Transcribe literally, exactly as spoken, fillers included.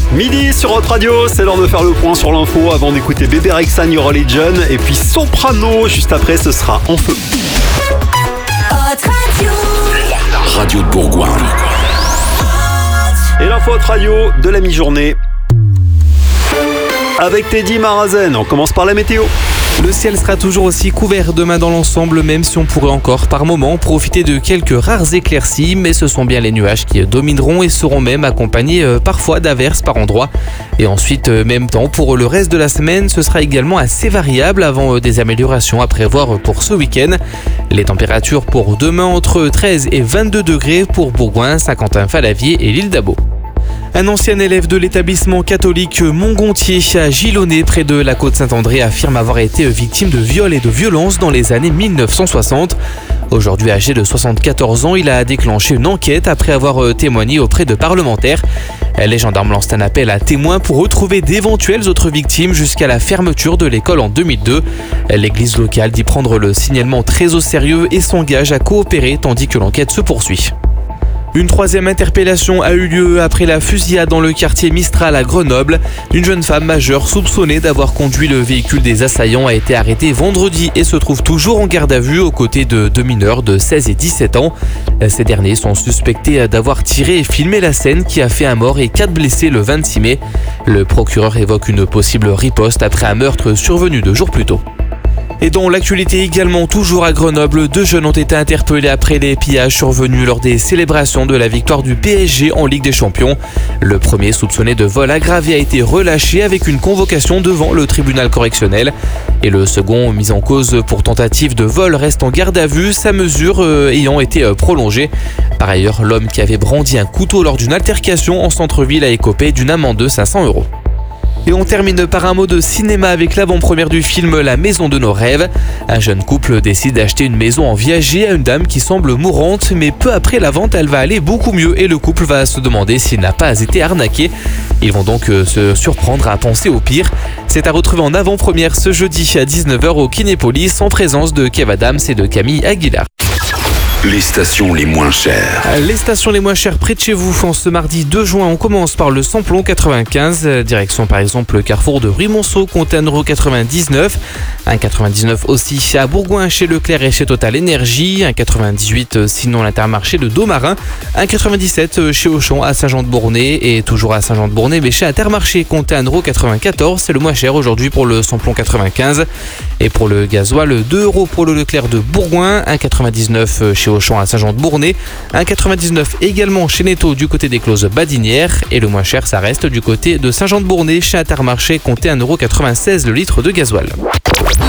Midi sur Hot Radio, c'est l'heure de faire le point sur l'info avant d'écouter Bébé Rexha, Your Religion. Et puis Soprano, juste après, ce sera En Feu. Hot Radio. La radio de Bourgoin. Et l'info Hot Radio de la mi-journée avec Teddy Marazen. On commence par la météo. Le ciel sera toujours aussi couvert demain dans l'ensemble, même si on pourrait encore par moment profiter de quelques rares éclaircies, mais ce sont bien les nuages qui domineront et seront même accompagnés euh, parfois d'averses par endroits. Et ensuite, euh, même temps pour le reste de la semaine, ce sera également assez variable avant euh, des améliorations à prévoir pour ce week-end. Les températures pour demain entre treize et vingt-deux degrés pour Bourgoin, Saint-Quentin-Fallavier et l'île d'Abo. Un ancien élève de l'établissement catholique Montgontier à Gilonnet, près de la côte Saint-André, affirme avoir été victime de viols et de violences dans les années mille neuf cent soixante. Aujourd'hui âgé de soixante-quatorze ans, il a déclenché une enquête après avoir témoigné auprès de parlementaires. Les gendarmes lancent un appel à témoins pour retrouver d'éventuelles autres victimes jusqu'à la fermeture de l'école en deux mille deux. L'église locale dit prendre le signalement très au sérieux et s'engage à coopérer tandis que l'enquête se poursuit. Une troisième interpellation a eu lieu après la fusillade dans le quartier Mistral à Grenoble. Une jeune femme majeure soupçonnée d'avoir conduit le véhicule des assaillants a été arrêtée vendredi et se trouve toujours en garde à vue aux côtés de deux mineurs de seize et dix-sept ans. Ces derniers sont suspectés d'avoir tiré et filmé la scène qui a fait un mort et quatre blessés le vingt-six mai. Le procureur évoque une possible riposte après un meurtre survenu deux jours plus tôt. Et dans l'actualité également, toujours à Grenoble, deux jeunes ont été interpellés après les pillages survenus lors des célébrations de la victoire du P S G en Ligue des Champions. Le premier, soupçonné de vol aggravé, a été relâché avec une convocation devant le tribunal correctionnel. Et le second, mis en cause pour tentative de vol, reste en garde à vue, sa mesure euh, ayant été euh, prolongée. Par ailleurs, l'homme qui avait brandi un couteau lors d'une altercation en centre-ville a écopé d'une amende de cinq cents euros. Et on termine par un mot de cinéma avec l'avant-première du film La Maison de nos rêves. Un jeune couple décide d'acheter une maison en viager à une dame qui semble mourante, mais peu après la vente, elle va aller beaucoup mieux et le couple va se demander s'il n'a pas été arnaqué. Ils vont donc se surprendre à penser au pire. C'est à retrouver en avant-première ce jeudi à dix-neuf heures au Kinépolis en présence de Kev Adams et de Camille Aguilar. Les stations les moins chères. Les stations les moins chères près de chez vous. En ce mardi deux juin, on commence par le Samplon quatre-vingt-quinze. Direction par exemple le carrefour de Ruy-Monceau, comptez un euro quatre-vingt-dix-neuf. un euro quatre-vingt-dix-neuf aussi à Bourgoin chez Leclerc et chez Total Énergie. un euro quatre-vingt-dix-huit sinon l'Intermarché de Domarin. un euro quatre-vingt-dix-sept chez Auchan à Saint-Jean-de-Bournay. Et toujours à Saint-Jean-de-Bournay, mais chez Intermarché, comptez un euro quatre-vingt-quatorze. C'est le moins cher aujourd'hui pour le Samplon quatre-vingt-quinze. Et pour le gasoil, deux euros pour le Leclerc de Bourgoin. un euro quatre-vingt-dix-neuf chez Auchan à Saint-Jean-de-Bournay, un euro quatre-vingt-dix-neuf également chez Netto du côté des Closes Badinières et le moins cher ça reste du côté de Saint-Jean-de-Bournay chez Intermarché, comptez un euro quatre-vingt-seize le litre de gasoil.